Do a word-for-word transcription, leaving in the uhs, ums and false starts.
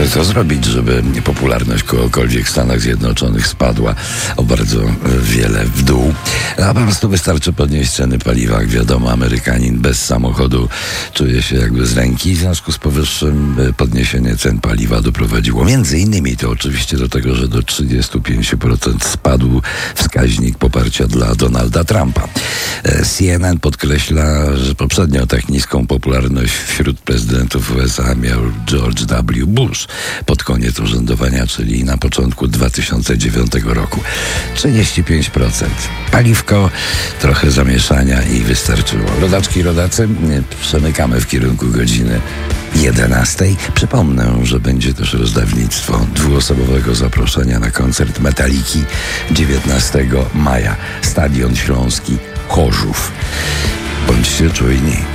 co zrobić, żeby popularność kogokolwiek w Stanach Zjednoczonych spadła o bardzo wiele w dół. A po prostu wystarczy podnieść ceny paliwa. Jak wiadomo, Amerykanin bez samochodu czuje się jakby z ręki. W związku z powyższym podniesienie cen paliwa doprowadziło między innymi to oczywiście do tego, że do trzydzieści pięć procent spadł wskaźnik poparcia dla Donalda Trumpa. C N N podkreśla, że poprzednio tak niską popularność wśród prezydentów U S A miał George W. Bush pod koniec urzędowania, czyli na początku dwa tysiące dziewiątego roku. trzydzieści pięć procent. Paliwko, trochę zamieszania i wystarczyło. Rodaczki i rodacy, przemykamy w kierunku godziny jedenastej. Przypomnę, że będzie też rozdawnictwo dwuosobowego zaproszenia na koncert Metaliki dziewiętnastego maja. Stadion Śląski Chorzów. Bądźcie czujni.